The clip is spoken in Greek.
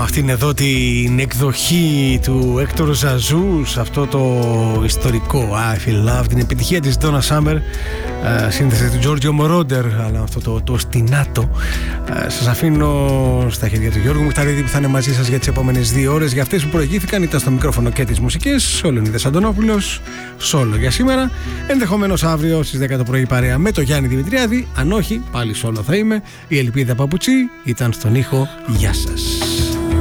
αυτήν εδώ την εκδοχή του Έκτορ Ζαζού σε αυτό το ιστορικό I Feel Love, την επιτυχία της Donna Summer, σύνθεση του Giorgio Moroder, αλλά αυτό το στινάτο. Σας αφήνω στα χέρια του Γιώργου Μουχταρίδη, που θα είναι μαζί σας για τις επόμενες 2 ώρες. Για αυτές που προηγήθηκαν ήταν στο μικρόφωνο και τις μουσικές ο Λεωνίδας Αντωνόπουλος, solo για σήμερα. Ενδεχομένως αύριο στις 10 το πρωί παρέα με το Γιάννη Δημητριάδη. Αν όχι, πάλι solo θα είμαι. Η Ελπίδα Παπουτσί ήταν στον ήχο. Γεια σας.